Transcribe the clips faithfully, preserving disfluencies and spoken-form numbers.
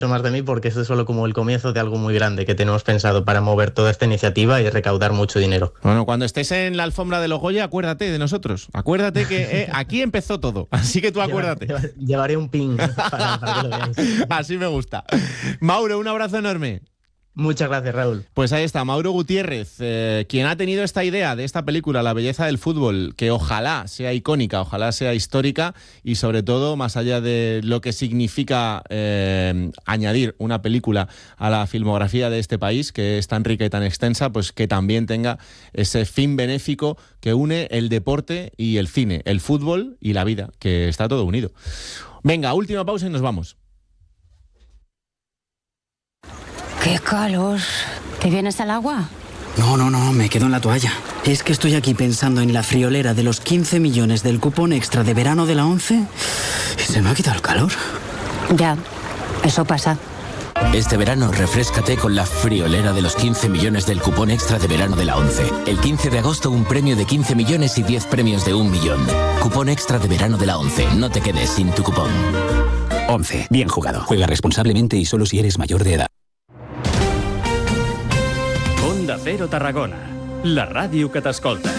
más de mí porque esto es solo como el comienzo de algo muy grande que tenemos pensado para mover toda esta iniciativa y recaudar mucho dinero. Bueno, cuando estés en la alfombra de los Goya, acuérdate de nosotros. Acuérdate que eh, aquí empezó todo. Así que tú acuérdate. Llevar, llevar, llevaré un pin para, para que lo veáis. Así me gusta. Mauro, un abrazo enorme. Muchas gracias, Raúl. Pues ahí está, Mauro Gutiérrez, eh, quien ha tenido esta idea de esta película, La belleza del fútbol, que ojalá sea icónica, ojalá sea histórica y sobre todo, más allá de lo que significa eh, añadir una película a la filmografía de este país, que es tan rica y tan extensa, pues que también tenga ese fin benéfico que une el deporte y el cine, el fútbol y la vida, que está todo unido. Venga, última pausa y nos vamos. ¡Qué calor! ¿Te vienes al agua? No, no, no, me quedo en la toalla. Es que estoy aquí pensando en la friolera de los quince millones del cupón extra de verano de la ONCE y se me ha quitado el calor. Ya, eso pasa. Este verano refréscate con la friolera de los quince millones del cupón extra de verano de la ONCE. El quince de agosto un premio de quince millones y diez premios de un millón. Cupón extra de verano de la ONCE. No te quedes sin tu cupón. ONCE. Bien jugado. Juega responsablemente y solo si eres mayor de edad. Onda Cero Tarragona, la ràdio que t'escolta.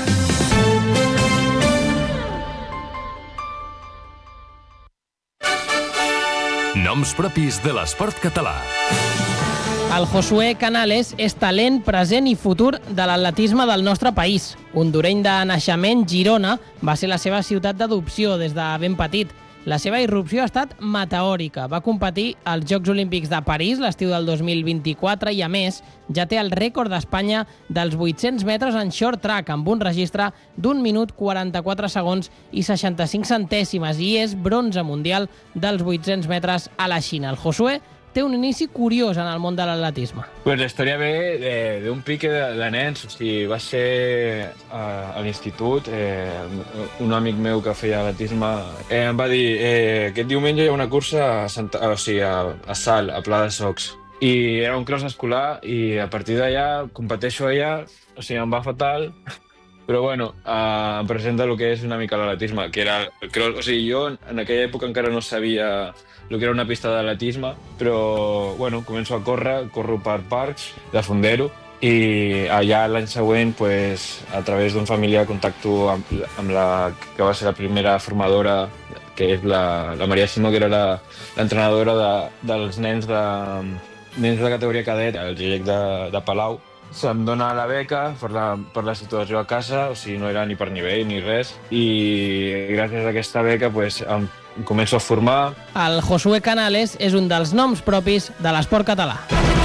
Noms propis de l'esport català. El Josué Canales és talent, present i futur de l'atletisme del nostre país. Hondureny de naixement, Girona va ser la seva ciutat d'adopció des de ben petit. La seva irrupció ha estat meteòrica. Va competir als Jocs Olímpics de París l'estiu del dos mil vint-i-quatre i, a més, ja té el rècord d'Espanya dels vuit-cents metres en short track, amb un registre d'un minut quaranta-quatre segons i seixanta-cinc centèsimes, i és bronze mundial dels vuit-cents metres a la Xina. El Josué té un inici curiós en el món de l'atletisme. Pues la història ve d'un pic de, de nens. O sigui, va ser a, a l'institut, eh, un amic meu que feia atletisme eh, em va dir eh, aquest diumenge hi ha una cursa a, Santa, o sigui, a, a Salt, a Pla de Socs. I era un cross escolar i a partir d'allà competeixo allà, o sigui, em va fatal. Però bueno, eh, em presenta el que és una mica l'atletisme, que era el cross. O sigui, jo en aquella època encara no sabia el que era una pista d'atletisme, però bueno, començo a córrer, corro per parcs de Fondero i allà l'any següent, pues, a través d'un familiar, contacto amb, amb la que va ser la primera formadora, que és la, la Maria Simó, que era l'entrenadora de, dels nens de, nens de categoria cadet, al G I E C de, de Palau. Se'm dona la beca per la, per la situació a casa, o sigui, no era ni per nivell ni res, i gràcies a aquesta beca pues, em començo a formar. El Josué Canales és un dels noms propis de l'esport català.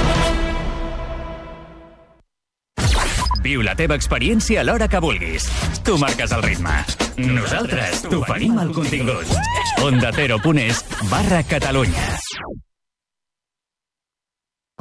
Viu la teva experiència a l'hora que vulguis. Tu marques el ritme. Nosaltres t'oferim el contingut. Onda Cero punt es barra Catalunya.